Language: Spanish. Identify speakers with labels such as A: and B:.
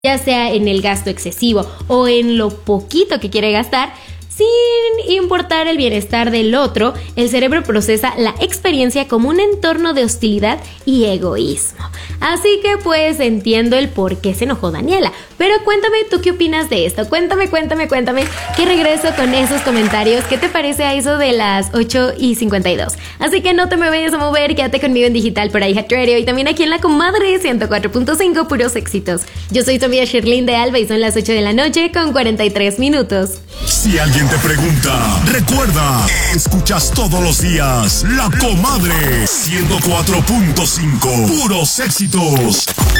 A: ya sea en el gasto excesivo o en lo poquito que quiere gastar, sin importar el bienestar del otro, el cerebro procesa la experiencia como un entorno de hostilidad y egoísmo. Así que pues entiendo el por qué se enojó Daniela. Pero cuéntame, ¿tú qué opinas de esto? Cuéntame, que regreso con esos comentarios. ¿Qué te parece a eso de las 8:52? Así que no te me vayas a mover, quédate conmigo en Digital por iHeart Radio y también aquí en La Comadre 104.5, puros éxitos. Yo soy tu amiga Sherlyn de Alba y son las 8 de la noche con 43 minutos.
B: Si alguien te pregunta, recuerda, escuchas todos los días La Comadre 104.5, puros éxitos.